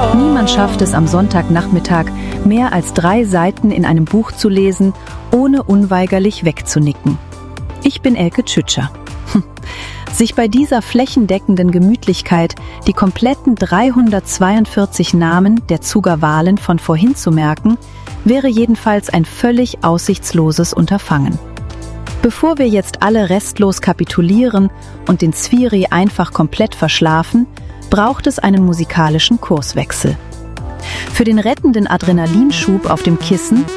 Niemand schafft es am Sonntagnachmittag, mehr als 3 Seiten in einem Buch zu lesen, ohne unweigerlich wegzunicken. Ich bin Elke Tschütscher. Sich bei dieser flächendeckenden Gemütlichkeit die kompletten 342 Namen der Zuger Wahlen von vorhin zu merken, wäre jedenfalls ein völlig aussichtsloses Unterfangen. Bevor wir jetzt alle restlos kapitulieren und den Zwiri einfach komplett verschlafen, braucht es einen musikalischen Kurswechsel. Für den rettenden Adrenalinschub auf dem Kissen